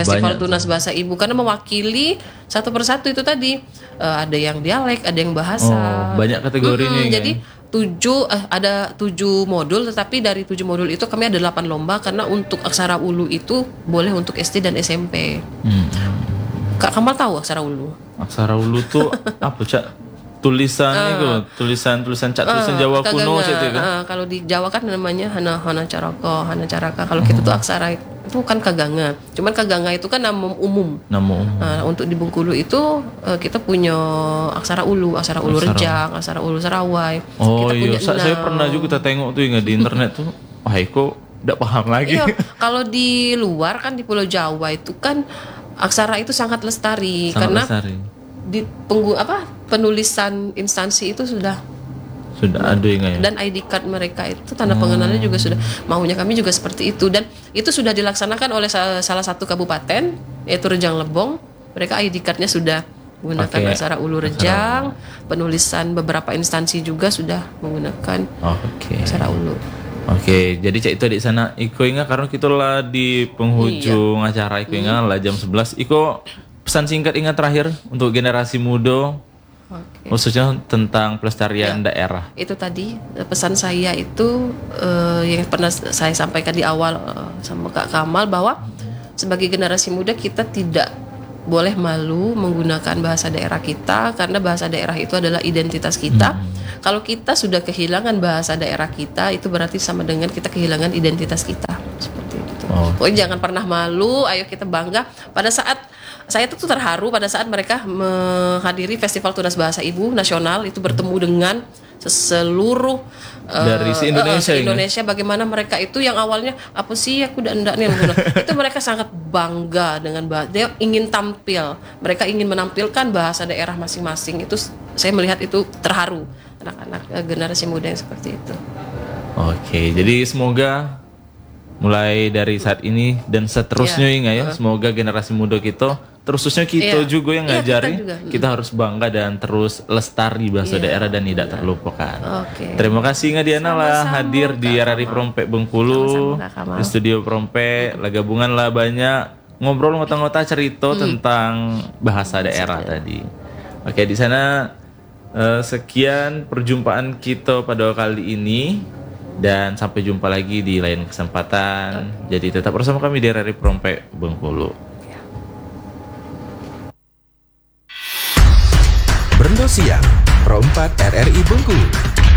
Festival Banyak Tunas Bahasa Ibu karena mewakili satu persatu itu tadi. Ada yang dialek, ada yang bahasa. Banyak kategorinya kan? Jadi ada 7 modul, tetapi dari 7 modul itu kami ada 8 lomba karena untuk aksara ulu itu boleh untuk SD dan SMP. Kak Kamal tahu aksara ulu? Aksara ulu tuh apa Cak? Tulisan itu, tulisan Jawa kuno itu kan? Kalau di Jawa kan namanya hana caraka. Kalau kita tuh aksara itu kan kaganga. Cuman kaganga itu kan nama umum. Nah, untuk di Bengkulu itu kita punya aksara ulu Rejang, aksara ulu Sarawai. Oh kita iya, punya saya pernah juga tengok tuh di internet tuh. Wah, kok tidak paham lagi. Iya, kalau di luar kan di Pulau Jawa itu kan aksara itu sangat lestari karena di penulisan instansi itu sudah ada ya. Dan ID card mereka itu tanda pengenalnya juga sudah, maunya kami juga seperti itu, dan itu sudah dilaksanakan oleh salah satu kabupaten yaitu Rejang Lebong. Mereka ID cardnya sudah menggunakan aksara ulu Rejang. Penulisan beberapa instansi juga sudah menggunakan aksara ulu. Jadi Cak itu di sana Iko ingat karena kita lah di penghujung acara Iko ingat lah jam 11. Iko pesan singkat ingat terakhir untuk generasi muda khususnya tentang pelestarian daerah. Itu tadi pesan saya itu yang pernah saya sampaikan di awal sama Kak Kamal, bahwa sebagai generasi muda kita tidak boleh malu menggunakan bahasa daerah kita karena bahasa daerah itu adalah identitas kita. Kalau kita sudah kehilangan bahasa daerah kita, itu berarti sama dengan kita kehilangan identitas kita. Seperti itu. Pokoknya jangan pernah malu, ayo kita bangga. Pada saat saya tuh terharu pada saat mereka menghadiri Festival Tunas Bahasa Ibu Nasional itu, bertemu dengan seluruh dari Indonesia. Bagaimana mereka itu yang awalnya apa sih aku enggak nih itu mereka sangat bangga dengan dia ingin tampil, mereka ingin menampilkan bahasa daerah masing-masing. Itu saya melihat itu terharu anak-anak generasi muda yang seperti itu. Jadi semoga mulai dari saat ini dan seterusnya semoga generasi muda kita, terusnya kita juga yang ngajari, kita harus bangga dan terus lestari bahasa daerah dan tidak terlupakan. Terima kasih Diana lah hadir di RRI Prompek Bengkulu, di studio Prompek lah, gabungan lah banyak ngobrol ngota-ngota cerita tentang bahasa daerah tadi. Di sana sekian perjumpaan kita pada kali ini. Dan sampai jumpa lagi di lain kesempatan. Jadi tetap bersama kami di RRI Prompek Bengkulu. Berndo Siang, Pro 4 RRI Bengkulu.